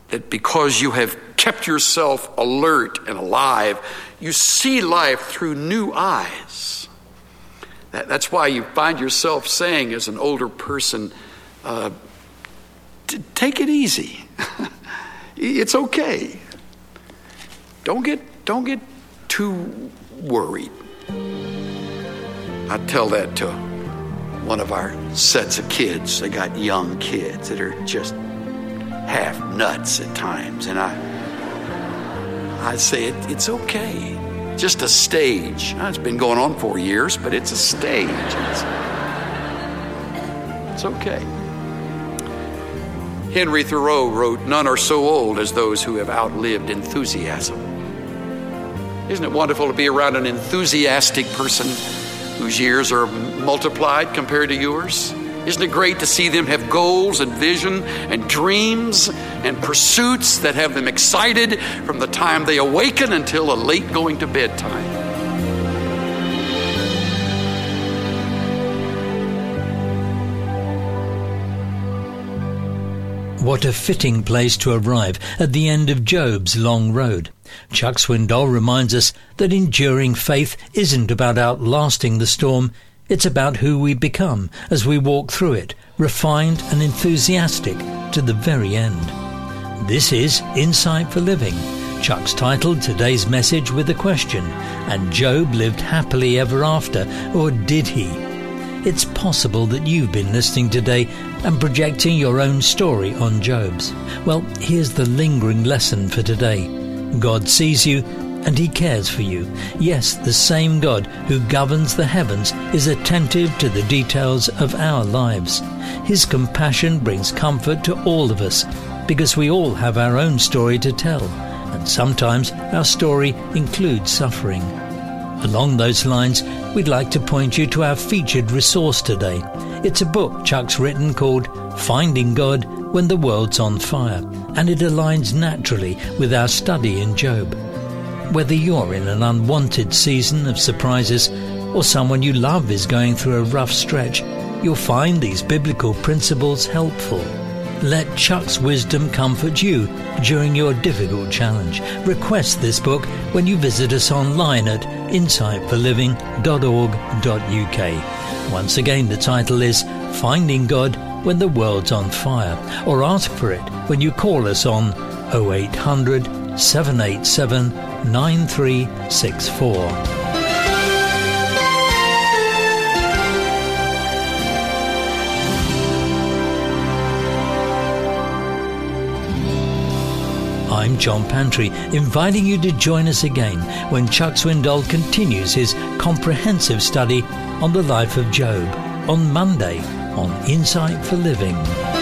that because you have kept yourself alert and alive, you see life through new eyes. That's why you find yourself saying as an older person, take it easy. It's okay. Don't get too worried. I tell that to one of our sets of kids. They got young kids that are just half nuts at times, and I say it's okay. Just a stage. It's been going on 4 years, but it's a stage. It's okay. Henry Thoreau wrote, "None are so old as those who have outlived enthusiasm." Isn't it wonderful to be around an enthusiastic person whose years are multiplied compared to yours? Isn't it great to see them have goals and vision and dreams and pursuits that have them excited from the time they awaken until a late going to bed time? What a fitting place to arrive at the end of Job's long road. Chuck Swindoll reminds us that enduring faith isn't about outlasting the storm. It's about who we become as we walk through it, refined and enthusiastic to the very end. This is Insight for Living. Chuck's titled today's message with a question, and Job lived happily ever after, or did he? It's possible that you've been listening today and projecting your own story on Job's. Well, here's the lingering lesson for today. God sees you and he cares for you. Yes, the same God who governs the heavens is attentive to the details of our lives. His compassion brings comfort to all of us because we all have our own story to tell, and sometimes our story includes suffering. Along those lines, we'd like to point you to our featured resource today. It's a book Chuck's written called Finding God When the World's on Fire, and it aligns naturally with our study in Job. Whether you're in an unwanted season of surprises or someone you love is going through a rough stretch, you'll find these biblical principles helpful. Let Chuck's wisdom comfort you during your difficult challenge. Request this book when you visit us online at insightforliving.org.uk. Once again, the title is Finding God When the World's on Fire, or ask for it when you call us on 0800 787 9364. I'm John Pantry, inviting you to join us again when Chuck Swindoll continues his comprehensive study on the life of Job on Monday on Insight for Living.